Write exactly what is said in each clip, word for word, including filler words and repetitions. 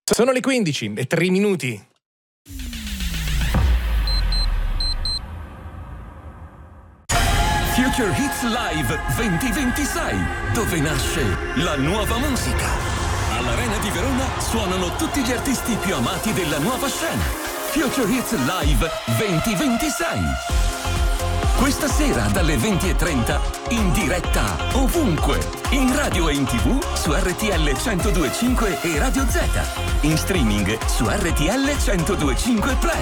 Sono le quindici e tre minuti. Future Hits Live duemilaventisei, dove nasce la nuova musica. All'Arena di Verona suonano tutti gli artisti più amati della nuova scena. Future Hits Live duemilaventisei. Questa sera dalle venti e trenta in diretta ovunque, in radio e in tv su R T L centodue e cinque e Radio Z, in streaming su R T L centodue e cinque Play.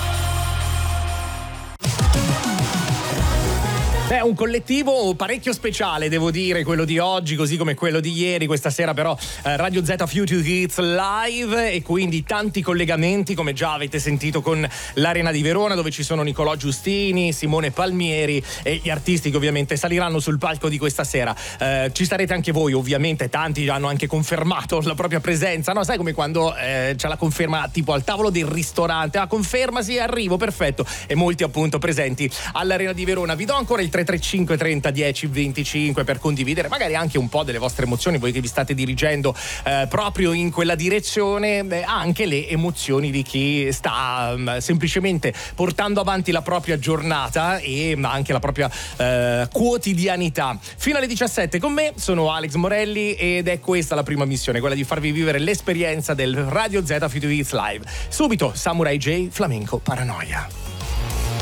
È un collettivo parecchio speciale, devo dire, quello di oggi, così come quello di ieri. Questa sera però eh, Radio Z Future Hits Live, e quindi tanti collegamenti, come già avete sentito, con l'Arena di Verona, dove ci sono Nicolò Giustini, Simone Palmieri e gli artisti che ovviamente saliranno sul palco di questa sera. Eh, ci sarete anche voi, ovviamente, tanti hanno anche confermato la propria presenza, no? Sai come quando eh, c'è la conferma tipo al tavolo del ristorante, ah, conferma, sì, arrivo, perfetto, e molti appunto presenti all'Arena di Verona. Vi do ancora il tre tre cinque trenta dieci venticinque per condividere magari anche un po' delle vostre emozioni, voi che vi state dirigendo eh, proprio in quella direzione, beh, anche le emozioni di chi sta um, semplicemente portando avanti la propria giornata e anche la propria eh, quotidianità. Fino alle diciassette con me sono Alex Morelli ed è questa la prima missione, quella di farvi vivere l'esperienza del Radio Z Future Hits Live. Subito Samurai J, Flamenco Paranoia.